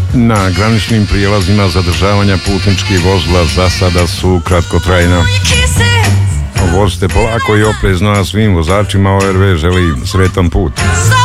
Na graničnim prijelazima zadržavanja putničkih vozila za sada su kratkotrajna. Vozite polako i oprezno, a svim vozačima ORV želi sretan put.